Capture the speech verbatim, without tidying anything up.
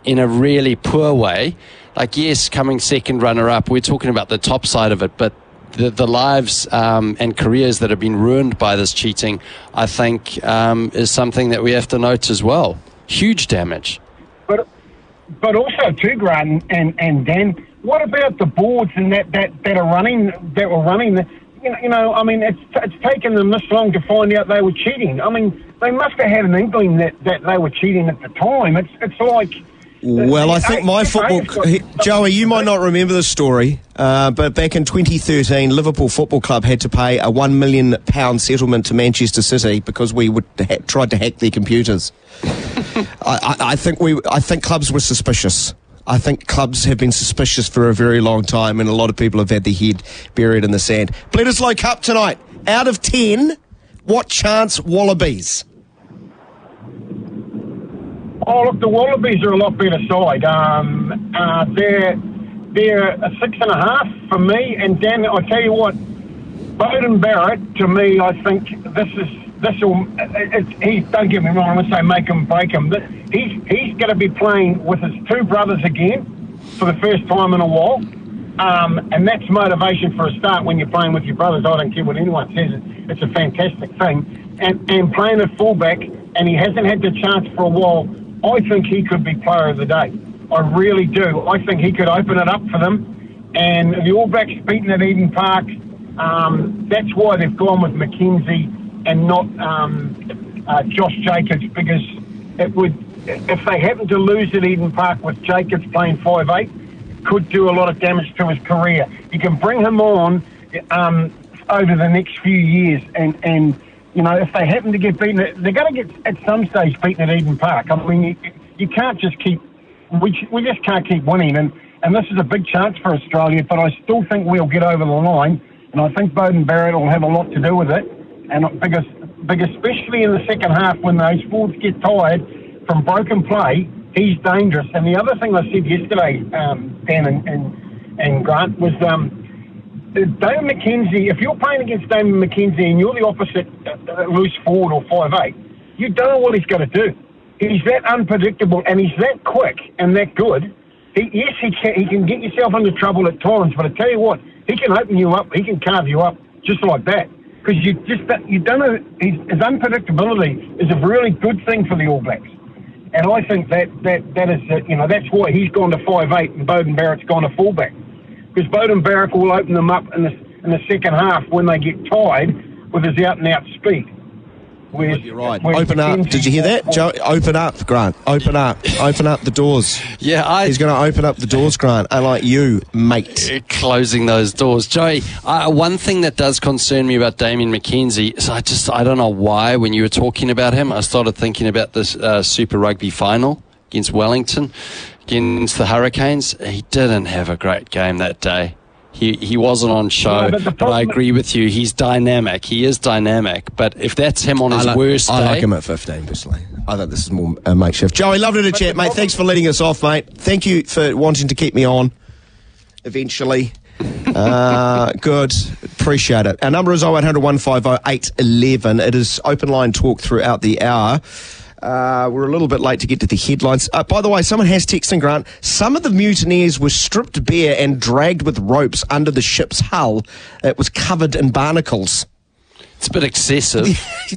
in a really poor way. Like, yes, coming second runner-up, we're talking about the top side of it, but the, the lives um, and careers that have been ruined by this cheating, I think, um, is something that we have to note as well. Huge damage. But but also, too, Grant and, and Dan, what about the boards and that, that, that are running, that were running the, You know, you know, I mean, it's it's taken them this long to find out they were cheating. I mean, they must have had an inkling that, that they were cheating at the time. It's it's like... Well, I think my football... Joey, you might not remember the story, uh, but back in twenty thirteen, Liverpool Football Club had to pay a one million pounds settlement to Manchester City because we would ha- tried to hack their computers. I, I, I think we, I think clubs were suspicious. I think clubs have been suspicious for a very long time, and a lot of people have had their head buried in the sand. Bledisloe Cup tonight. Out of ten, what chance Wallabies? Oh, look, the Wallabies are a lot better side. Um, uh, they're they're a six and a half for me. And Dan, I tell you what, Beauden Barrett, to me, I think this is this will. It's, he don't get me wrong. I'm going to say make him break him. He's he's going to be playing with his two brothers again for the first time in a while, um, and that's motivation for a start when you're playing with your brothers. I don't care what anyone says. It's a fantastic thing, and and playing at fullback, and he hasn't had the chance for a while. I think he could be player of the day. I really do. I think he could open it up for them. And the All Blacks beaten at Eden Park, um, that's why they've gone with McKenzie and not um, uh, Josh Jacobs, because it would, if they happen to lose at Eden Park with Jacobs playing five eight, could do a lot of damage to his career. You can bring him on um, over the next few years and, and you know, if they happen to get beaten, they're going to get, at some stage, beaten at Eden Park. I mean, you, you can't just keep, we, we just can't keep winning. And, and this is a big chance for Australia, but I still think we'll get over the line. And I think Beauden Barrett will have a lot to do with it. And because, because especially in the second half, when those forwards get tired from broken play, he's dangerous. And the other thing I said yesterday, um, Dan and, and, and Grant, was... Um, David McKenzie, if you're playing against David McKenzie and you're the opposite uh, loose forward or five eight, you don't know what he's going to do. He's that unpredictable and he's that quick and that good. He, yes, he can, he can get yourself into trouble at times, but I tell you what, he can open you up, he can carve you up just like that. Because you just you don't know, his, his unpredictability is a really good thing for the All Blacks. And I think that that, that is, uh, you know, that's why he's gone to five eight and Beauden Barrett's gone to fullback. Because Beauden Barrett will open them up in the in the second half when they get tired with his out and out speed. Where's, You're right. Open up. Did you hear that, Joe? Open up, Grant. Open up. Open up the doors. Yeah, I. He's going to open up the doors, Grant. I like you, mate. Closing those doors, Joey. Uh, one thing that does concern me about Damien McKenzie is I just I don't know why when you were talking about him, I started thinking about this uh, Super Rugby final against Wellington. Against the Hurricanes, he didn't have a great game that day. He he wasn't on show, yeah, but, but I agree with you. He's dynamic. He is dynamic. But if that's him on his I like, worst I day... I like him at fifteen, personally. I think this is more uh, makeshift. Joey, lovely to chat, mate. Thanks for letting us off, mate. Thank you for wanting to keep me on eventually. uh, good. Appreciate it. Our number is oh eight hundred, one five oh, eight one one. It is open line talk throughout the hour. Uh, we're a little bit late to get to the headlines. Uh, by the way, someone has texted Grant. Some of the mutineers were stripped bare and dragged with ropes under the ship's hull. It was covered in barnacles. It's a bit excessive.